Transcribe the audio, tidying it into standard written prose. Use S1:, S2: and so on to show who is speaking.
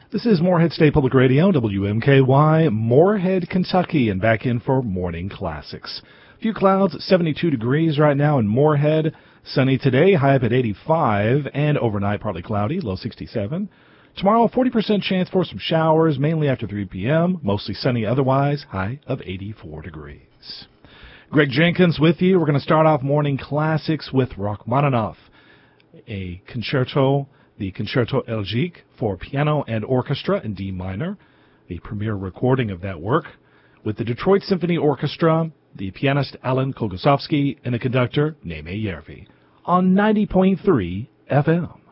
S1: This is Moorhead State Public Radio, WMKY, Moorhead, Kentucky, and back in for Morning Classics. A few clouds, 72 degrees right now in Moorhead. Sunny today, high up at 85, and overnight partly cloudy, low 67. Tomorrow, 40% chance for some showers, mainly after 3 p.m., mostly sunny otherwise, high of 84 degrees. Greg Jenkins with you. We're going to start off Morning Classics with Rachmaninoff, a concerto, the Concerto Elegiaque for piano and orchestra in D minor, a premiere recording of that work, with the Detroit Symphony Orchestra, the pianist Alan Kogosovsky, and the conductor Neme Järvi, on 90.3 FM.